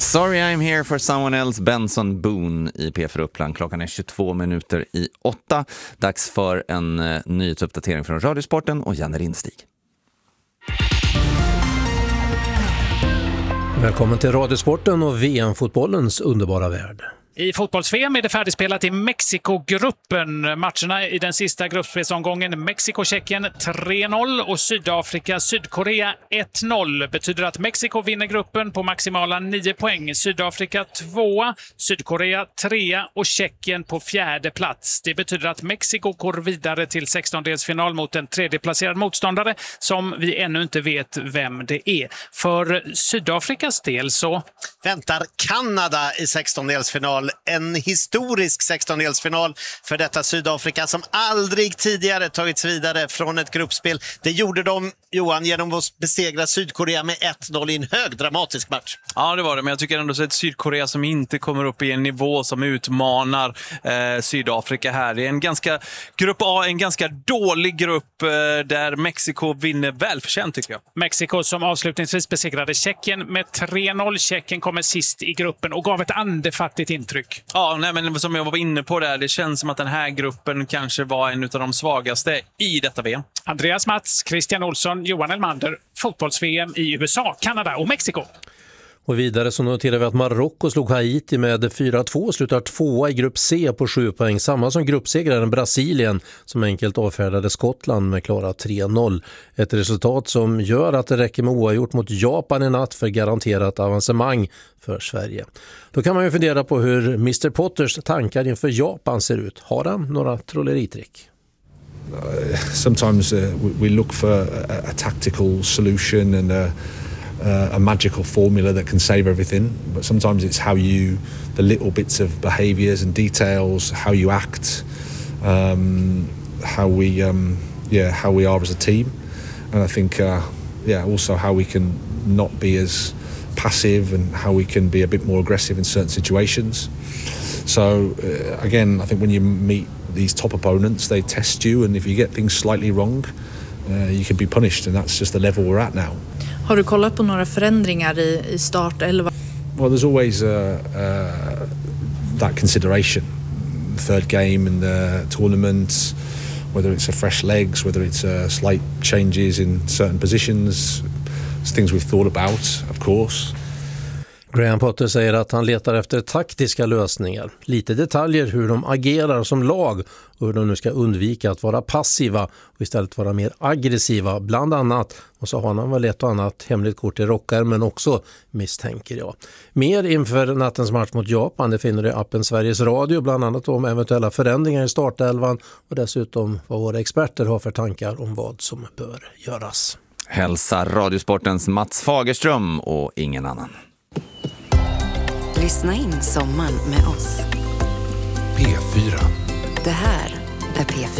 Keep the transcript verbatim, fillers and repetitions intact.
Sorry I'm here for someone else, Benson Boone i P fyra Uppland. Klockan är tjugotvå minuter i åtta. Dags för en uh, nyhetsuppdatering från Radiosporten och Janne Rinstig. Välkommen till Radiosporten och V M-fotbollens underbara värld. I fotbolls-V M är det färdigspelat i Mexiko-gruppen. Matcherna i den sista gruppspelsomgången Mexiko-Tjeckien tre noll och Sydafrika-Sydkorea ett noll. Betyder att Mexiko vinner gruppen på maximala nio poäng. Sydafrika två, Sydkorea tre och Tjeckien på fjärde plats. Det betyder att Mexiko går vidare till sextondelsfinal mot en tredjeplacerad motståndare som vi ännu inte vet vem det är. För Sydafrikas del så väntar Kanada i sextondelsfinal. En historisk sextondelsfinal för detta Sydafrika som aldrig tidigare tagits vidare från ett gruppspel. Det gjorde de, Johan, genom att besegra Sydkorea med ett noll i en hög dramatisk match. Ja, det var det, men jag tycker ändå så ett Sydkorea som inte kommer upp i en nivå som utmanar eh, Sydafrika här. Det är en ganska, grupp A, en ganska dålig grupp eh, där Mexiko vinner välförtjänt, tycker jag. Mexiko som avslutningsvis besegrade Tjeckien med tre noll. Tjeckien kommer sist i gruppen och gav ett andefattigt intryck. Ja, nej, men som jag var inne på där, det känns som att den här gruppen kanske var en av de svagaste i detta V M. Andreas Mats, Christian Olsson, Johan Elmander, fotbolls-V M i U S A, Kanada och Mexiko. Och vidare så noterar vi att Marocko slog Haiti med fyra två och slutar tvåa i grupp C på sju poäng. Samma som gruppsegraren Brasilien som enkelt avfärdade Skottland med klara tre noll. Ett resultat som gör att det räcker med oavgjort mot Japan i natt för garanterat avancemang för Sverige. Då kan man ju fundera på hur mister Potters tankar inför Japan ser ut. Har han några trolleritrick? Uh, sometimes uh, we look for a, a tactical solution and a Uh, a magical formula that can save everything, but sometimes it's how you, the little bits of behaviours and details, how you act, um, how we, um, yeah, how we are as a team, and I think, uh, yeah, also how we can not be as passive and how we can be a bit more aggressive in certain situations. So uh, again, I think when you meet these top opponents, they test you, and if you get things slightly wrong, uh, you can be punished, and that's just the level we're at now. Har du kollat på några förändringar i, i startelva? Well, there's always uh, uh, that consideration. Third game in the tournament, whether it's a fresh legs, whether it's uh, slight changes in certain positions. It's things we've thought about, of course. Graham Potter säger att han letar efter taktiska lösningar. Lite detaljer hur de agerar som lag och hur de nu ska undvika att vara passiva och istället vara mer aggressiva bland annat. Och så har han väl ett och annat hemligt kort i rockar men också misstänker jag. Mer inför nattens match mot Japan det finner du i appen Sveriges Radio, bland annat om eventuella förändringar i startelvan och dessutom vad våra experter har för tankar om vad som bör göras. Hälsa Radiosportens Mats Fagerström och ingen annan. Lyssna in sommaren med oss. P fyra. Det här är P fyra.